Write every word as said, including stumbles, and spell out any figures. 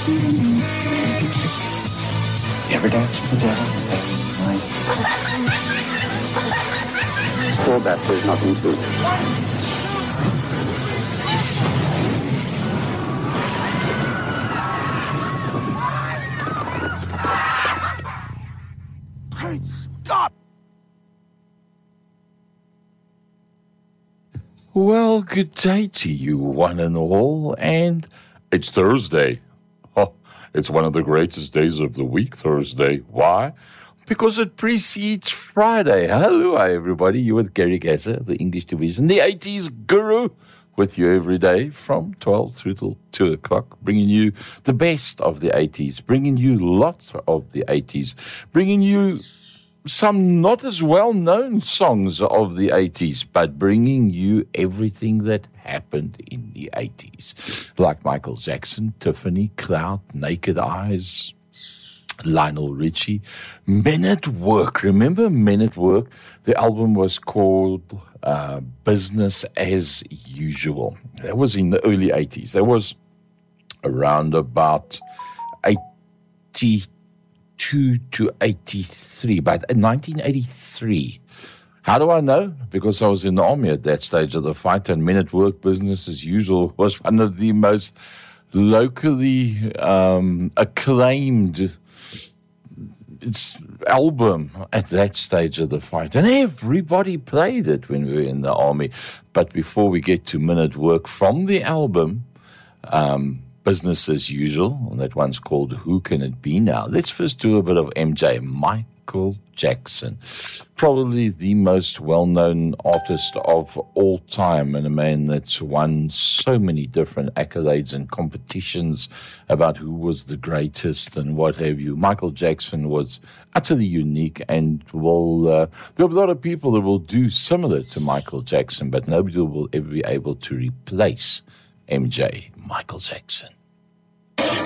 You ever dance with the devil? For that, there's nothing to it. Great Scott! Well, good day to you, one and all, and it's Thursday. Oh, it's one of the greatest days of the week, Thursday. Why? Because it precedes Friday. Hello, everybody. You're with Gary Gasser, the English division, the eighties guru, with you every day from twelve through till two o'clock, bringing you the best of the eighties, bringing you lots of the eighties, bringing you some not as well-known songs of the eighties, but bringing you everything that happened in the eighties, like Michael Jackson, Tiffany, Clout, Naked Eyes, Lionel Richie, Men at Work. Remember Men at Work? The album was called uh, Business as Usual. That was in the early eighties. That was around about eighty-two to eighty-three, but in nineteen eighty-three. How do I know? Because I was in the army at that stage of the fight, and Men at Work, Business as Usual was one of the most locally um, acclaimed its album at that stage of the fight, and everybody played it when we were in the army. But before we get to Men at Work from the album, um, Business as Usual, and that one's called Who Can It Be Now? Let's first do a bit of M J, Michael Jackson, probably the most well-known artist of all time, and a man that's won so many different accolades and competitions about who was the greatest and what have you. Michael Jackson was utterly unique, and will uh, there are a lot of people that will do similar to Michael Jackson, but nobody will ever be able to replace M J, Michael Jackson.